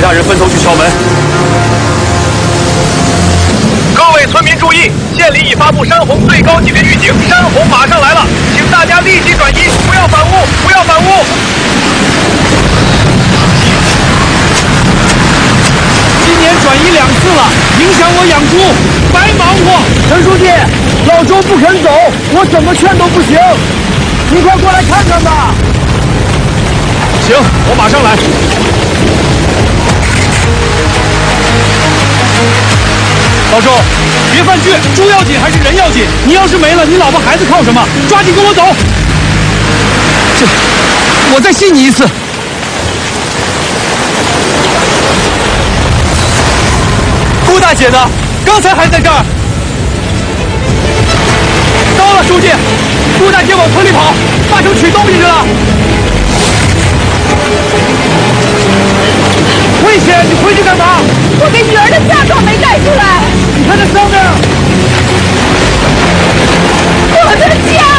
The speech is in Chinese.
他人分头去敲门。各位村民注意，县里已发布山洪最高级别预警，山洪马上来了，请大家立即转移，不要反屋，不要反屋。今年转移2次了，影响我养猪，白忙活。陈书记，老周不肯走，我怎么劝都不行，你快过来看看吧。行，我马上来。老周，别犯倔，猪要紧还是人要紧？你要是没了，你老婆孩子靠什么？抓紧跟我走。我再信你一次。顾大姐呢？刚才还在这儿。糟了，书记，顾大姐往村里跑，八成取东西去了。